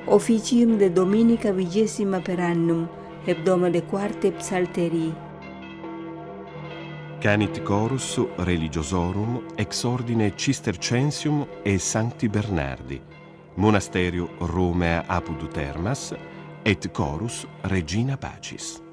Officium de Dominica 20 per annum, hebdoma de quarte psalterii. Canit chorus religiosorum ex ordine Cistercensium e Sancti Bernardi, monasterio Romea apud Termas, et chorus Regina Pacis.